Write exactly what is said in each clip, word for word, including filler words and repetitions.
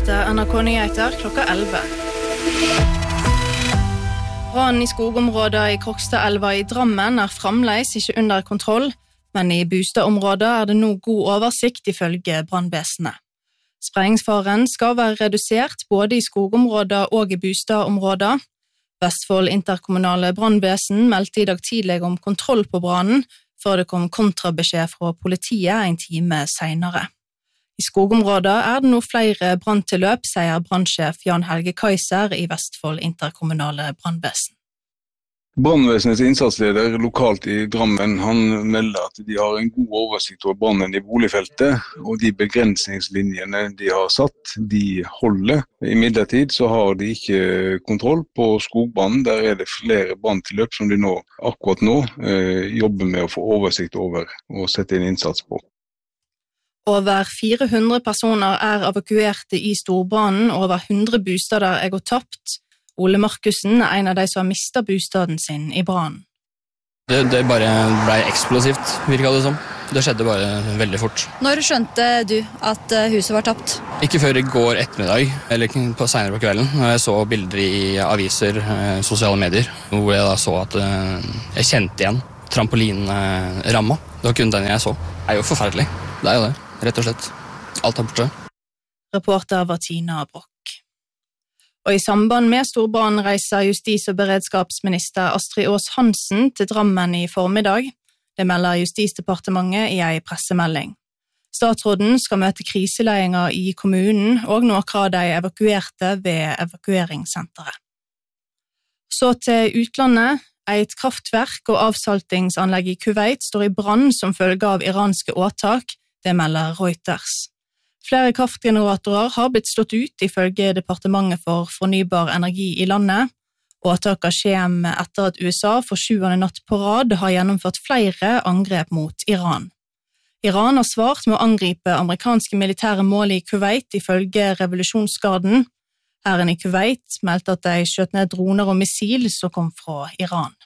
Dette er N R K Nyheter klokka elleve. Brannen i skogområder i Krokstadelva i Drammen er fremdeles ikke under kontroll, men i Bustad-området er det nå god oversikt ifølge brannvesenet. Sprengsfaren skal være redusert både i skogområder og i Bustad-områder. Vestfold interkommunale brannvesen meldte i dag tidlig om kontroll på brannen, før det kom kontrabeskjed fra politiet en time senere. I skogområder er det nå flere branntilløp, sier brannsjef Jan Helge Kaiser i Vestfold interkommunale brannvesen. Brannvesenets innsatsleder lokalt i Drammen, han melder at de har en god oversikt over brannen i boligfeltet, og de begrensningslinjene de har satt, de holder. Imidlertid så har de ikke kontroll på skogbrannen. Der er det flere branntilløp som de nå, akkurat nå eh, jobber med å få oversikt over og sette inn innsats på. Over fire hundre personer er evakuerte i storbrannen, og over hundre bostader er gått tapt. Ole Markussen er en av de som har mistet bostaden sin i brannen. Det, det bare ble eksplosivt, virket det som. Det skjedde bare veldig fort. Når skjønte du at huset var tapt? Ikke før i går ettermiddag, eller på senere på kvelden, når jeg så bilder i aviser, sosiale medier, hvor jeg da så at jeg kjente igjen trampolinramma. Det var kun den jeg så. Det er jo forferdelig. Det er jo det. Rett og slett. Alt er borte. Reporter var Tina Brock. Og i samband med storbrannen reiser justis- og beredskapsminister Astrid Aas Hansen til Drammen i formiddag. Det melder Justisdepartementet i en pressemelding. Statsråden skal møte kriseleiinger i kommunen og noen av de evakuerte ved evakueringssenteret. Så til utlandet. Et kraftverk og avsaltingsanlegg i Kuwait står i brann som følge av iranske åtak. Det melder Reuters. Flere kraftgeneratorer har blitt slått ut ifølge Departementet for fornybar energi i landet. Åtaket kommer etter at U S A for sjuende natt på rad har gjennomført flere angrep mot Iran. Iran har svart med å angripe amerikanske militære mål i Kuwait ifølge Revolusjonsgarden. Hæren i Kuwait meldte at de skjøt ned droner og missil som kom fra Iran.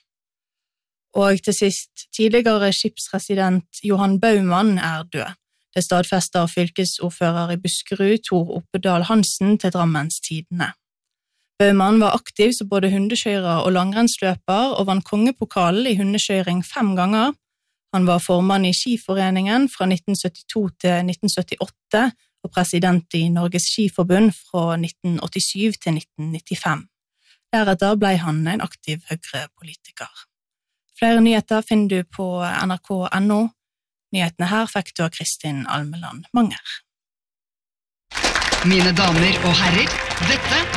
Og til sist, tidligere skipsresident Johan Baumann er død. Det stadfester fylkesordfører i Buskerud, Tor Oppedal Hansen, til Drammens Tidende. Baumann var aktiv som både hundekjører og langrennsløper, og vant kongepokalen i hundekjøring fem ganger. Han var formann i Skiforeningen fra nitten syttito til nitten syttiåtte, og president i Norges Skiforbund fra nitten åttisyv til nitten nittifem. Deretter ble han en aktiv Høyre-politiker. Flere nyheter finner du på N R K punktum N O. Nyhetene her fikk du av Kristin Almeland Manger. Mine damer og herrer, dette